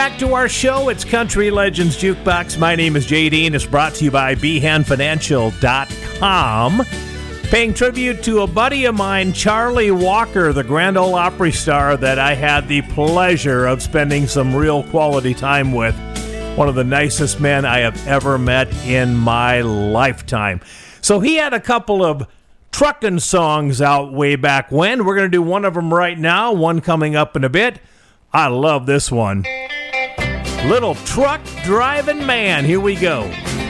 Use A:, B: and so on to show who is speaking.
A: Back to our show. It's Country Legends Jukebox. My name is JD, and it's brought to you by BehanFinancial.com. Paying tribute to a buddy of mine, Charlie Walker, the Grand Ole Opry star that I had the pleasure of spending some real quality time with. One of the nicest men I have ever met in my lifetime. So he had a couple of truckin' songs out way back when. We're going to do one of them right now, one coming up in a bit. I love this one. Little Truck Driving Man. Here we go.